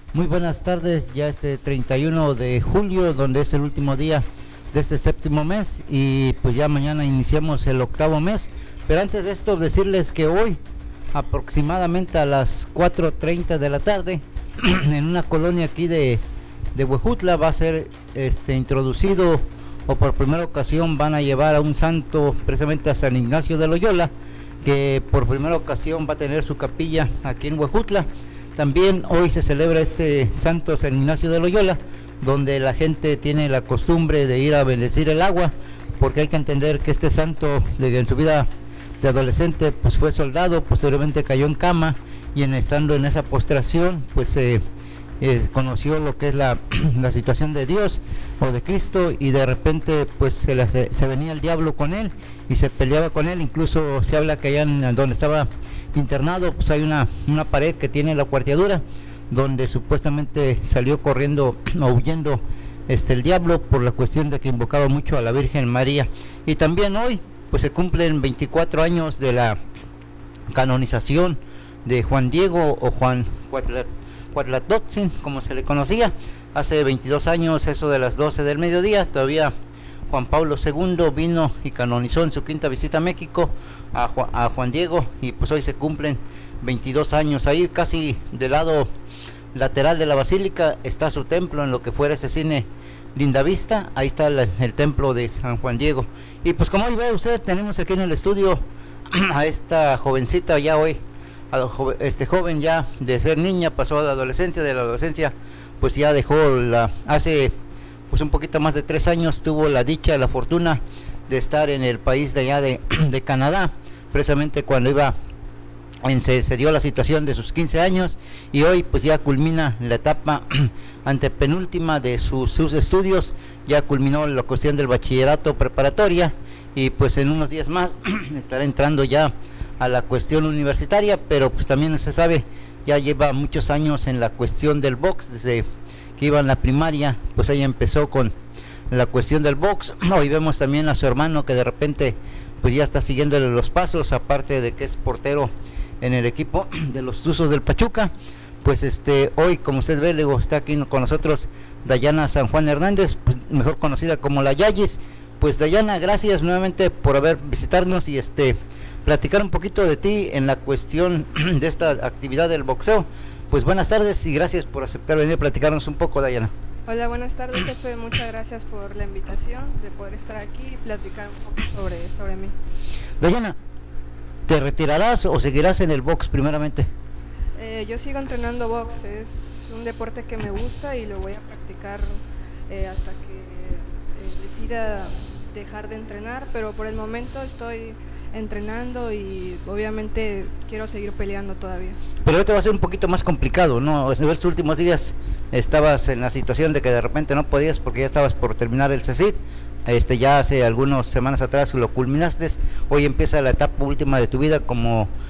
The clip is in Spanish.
Muy buenas tardes, ya este 31 de julio, donde es el último día de este séptimo mes y pues ya mañana iniciamos el octavo mes. Pero antes de esto decirles que hoy aproximadamente a las 4:30 de la tarde en una colonia aquí de Huejutla va a ser introducido, o por primera ocasión van a llevar a un santo precisamente a San Ignacio de Loyola, que por primera ocasión va a tener su capilla aquí en Huejutla. También hoy se celebra este santo San Ignacio de Loyola, donde la gente tiene la costumbre de ir a bendecir el agua, porque hay que entender que este santo en su vida de adolescente pues fue soldado, posteriormente cayó en cama y estando en esa postración pues conoció lo que es la situación de Dios o de Cristo, y de repente pues se venía el diablo con él y se peleaba con él. Incluso se habla que allá en donde estaba internado pues hay una pared que tiene la cuarteadura donde supuestamente salió corriendo o huyendo el diablo, por la cuestión de que invocaba mucho a la Virgen María. Y también hoy pues se cumplen 24 años de la canonización de Juan Diego o Juan Cuatlatótzin, como se le conocía. Hace 22 años, eso de las 12 del mediodía, todavía Juan Pablo II vino y canonizó en su quinta visita a México a Juan Diego, y pues hoy se cumplen 22 años. Ahí casi del lado lateral de la basílica está su templo, en lo que fuera ese cine Lindavista. Ahí está el templo de San Juan Diego. Y pues como hoy ve usted, tenemos aquí en el estudio a esta jovencita ya hoy, joven ya de ser niña, pasó a la adolescencia, de la adolescencia pues ya dejó hace pues un poquito más de 3 años tuvo la dicha, la fortuna de estar en el país de allá de Canadá, precisamente cuando se dio la situación de sus 15 años, y hoy pues ya culmina la etapa antepenúltima de sus estudios. Ya culminó la cuestión del bachillerato preparatoria y pues en unos días más estará entrando ya a la cuestión universitaria, pero pues también se sabe, ya lleva muchos años en la cuestión del box. Desde que iba en la primaria pues ella empezó con la cuestión del box. Hoy vemos también a su hermano que de repente pues ya está siguiéndole los pasos, aparte de que es portero en el equipo de los Tuzos del Pachuca. Pues hoy, como usted ve, luego está aquí con nosotros Dayana San Juan Hernández, pues mejor conocida como la Yayis. Pues Dayana, gracias nuevamente por haber visitarnos y platicar un poquito de ti en la cuestión de esta actividad del boxeo. Pues buenas tardes y gracias por aceptar venir a platicarnos un poco, Dayana. Hola, buenas tardes, jefe. Muchas gracias por la invitación de poder estar aquí y platicar un poco sobre mí. Dayana, ¿te retirarás o seguirás en el box primeramente? Yo sigo entrenando box, es un deporte que me gusta y lo voy a practicar hasta que decida dejar de entrenar, pero por el momento estoy entrenando y obviamente quiero seguir peleando todavía. Pero ahorita va a ser un poquito más complicado, ¿no? En estos últimos días estabas en la situación de que de repente no podías porque ya estabas por terminar el CECIT. Ya hace algunas semanas atrás lo culminaste. Hoy empieza la etapa última de tu vida como